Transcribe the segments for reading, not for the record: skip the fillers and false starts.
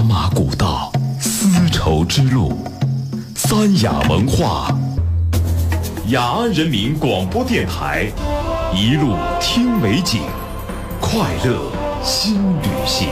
茶马古道，丝绸之路，三雅文化，雅安人民广播电台，一路听美景，快乐新旅行。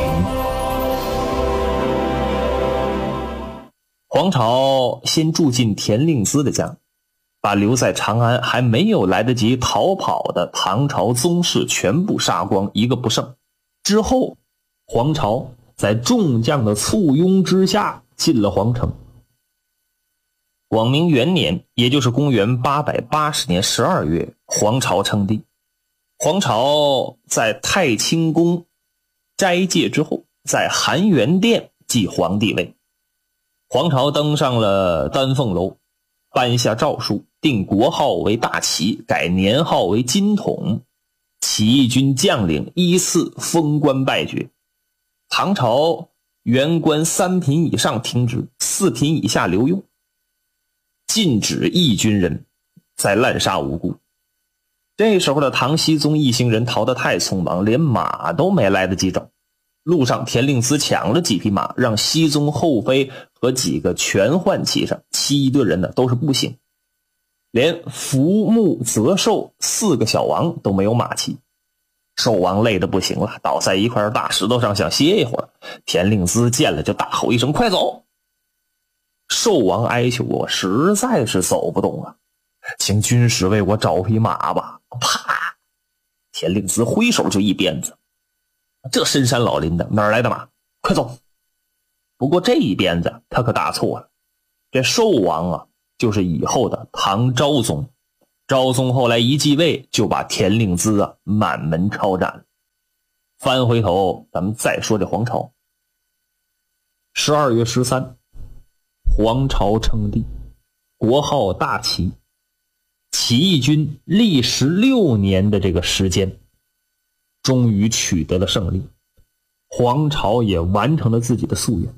黄巢先住进田令孜的家，把留在长安还没有来得及逃跑的唐朝宗室全部杀光，一个不剩。之后黄巢在众将的簇拥之下进了皇城。广明元年，也就是公元880年12月，黄巢称帝。黄巢在太清宫斋戒之后，在含元殿继皇帝位。黄巢登上了丹凤楼，颁下诏书，定国号为大齐，改年号为金统。起义军将领依次封官拜爵。唐朝原官3品以上停职，4品以下留用，禁止义军人再滥杀无辜。这时候的唐僖宗一行人逃得太匆忙，连马都没来得及找。路上田令孜抢了几匹马，让僖宗后妃和几个全换骑上，其余的人呢都是步行。连福木泽寿4个小王都没有马骑。寿王累得不行了，倒在一块大石头上想歇一会儿。田令孜见了就大吼一声：“快走！”寿王哀求：“我实在是走不动啊，请军师为我找匹马吧。”啪！田令孜挥手就一鞭子。这深山老林的，哪儿来的马？快走！不过这一鞭子他可打错了。这寿王啊，就是以后的唐昭宗。昭宗后来一继位，就把田令孜啊满门抄斩了。翻回头咱们再说这黄巢。12月13，黄巢称帝，国号大齐。起义军历16年的这个时间，终于取得了胜利，黄巢也完成了自己的夙愿。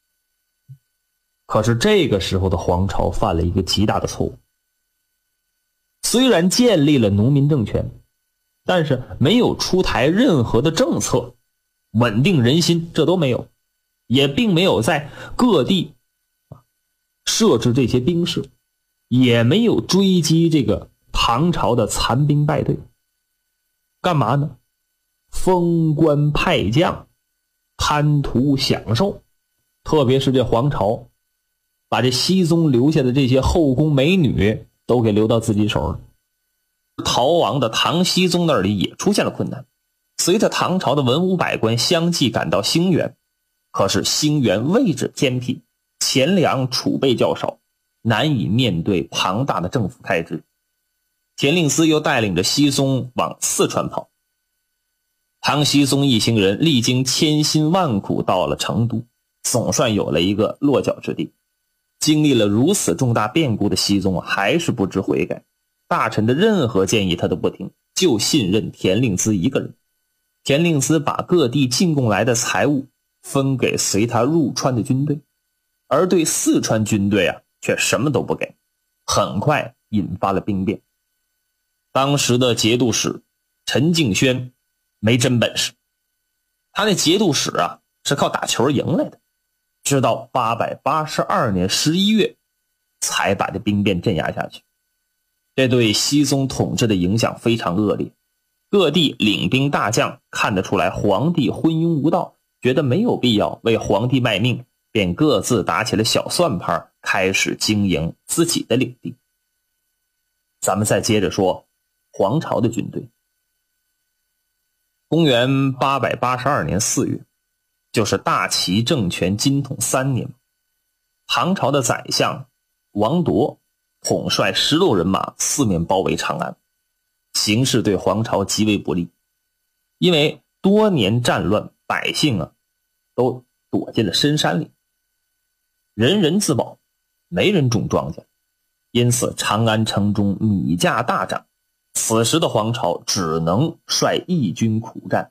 可是这个时候的黄巢犯了一个极大的错误。虽然建立了农民政权，但是没有出台任何的政策稳定人心，这都没有，也并没有在各地设置这些兵士，也没有追击这个唐朝的残兵败队。干嘛呢？封官派将，贪图享受。特别是这黄巢把这僖宗留下的这些后宫美女都给留到自己手了。逃亡的唐僖宗那里也出现了困难。随着唐朝的文武百官相继赶到兴元，可是兴元位置偏僻，钱粮储备较少，难以面对庞大的政府开支。田令孜又带领着僖宗往四川跑。唐僖宗一行人历经千辛万苦到了成都，总算有了一个落脚之地。经历了如此重大变故的僖宗还是不知悔改，大臣的任何建议他都不听，就信任田令孜一个人。田令孜把各地进贡来的财物分给随他入川的军队，而对四川军队却什么都不给，很快引发了兵变。当时的节度使陈敬轩没真本事，他那节度使是靠打球赢来的，直到882年11月才把这兵变镇压下去。这对僖宗统治的影响非常恶劣，各地领兵大将看得出来皇帝昏庸无道，觉得没有必要为皇帝卖命，便各自打起了小算盘，开始经营自己的领地。咱们再接着说黄巢的军队。公元882年4月，就是大齐政权金统3年，唐朝的宰相王铎统帅16人马四面包围长安，形势对黄巢极为不利。因为多年战乱，百姓都躲进了深山里，人人自保，没人种庄稼，因此长安城中米价大涨。此时的黄巢只能率义军苦战。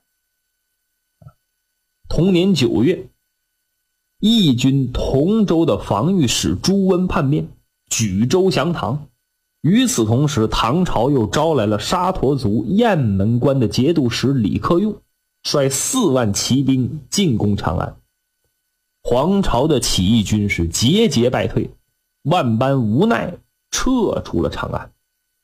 同年9月，义军同州的防御使朱温叛变，举州降唐。与此同时，唐朝又招来了沙陀族雁门关的节度使李克用，率4万骑兵进攻长安。 黄巢的起义军是节节败退，万般无奈撤出了长安。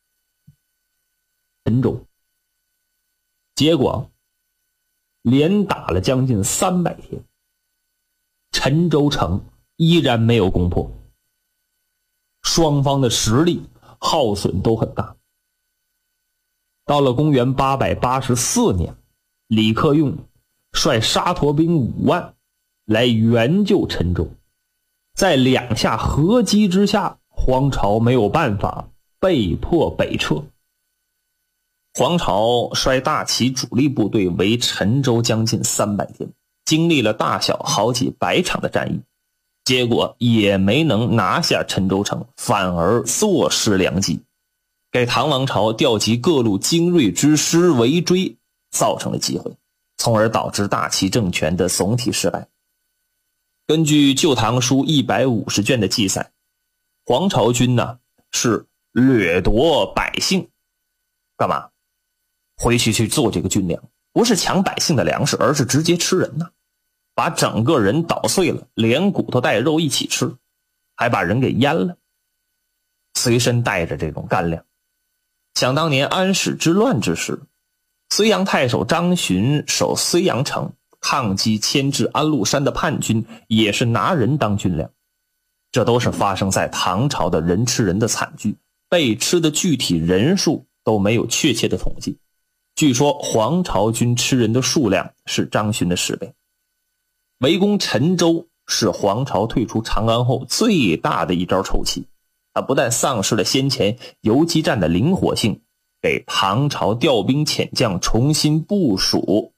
陈州，结果连打了将近300天，陈州城依然没有攻破，双方的实力耗损都很大。到了公元884年，李克用率沙陀兵5万来援救陈州，在2下合击之下，黄巢没有办法，被迫北撤。黄巢率大旗主力部队围陈州将近300天，经历了大小好几百场的战役，结果也没能拿下陈州城，反而坐失良机，给唐王朝调集各路精锐之师围追造成了机会，从而导致大齐政权的总体失败。根据《旧唐书》150卷的记载，黄巢军呢是掠夺百姓，干嘛？回去做这个军粮，不是抢百姓的粮食，而是直接吃人呢，把整个人捣碎了，连骨头带肉一起吃，还把人给阉了，随身带着这种干粮。想当年安史之乱之时，睢阳太守张巡守睢阳城，抗击牵制安禄山的叛军，也是拿人当军粮。这都是发生在唐朝的人吃人的惨剧，被吃的具体人数都没有确切的统计。据说黄巢军吃人的数量是张巡的10倍。围攻陈州是黄巢退出长安后最大的一招臭棋，他不但丧失了先前游击战的灵活性，给唐朝调兵遣将重新部署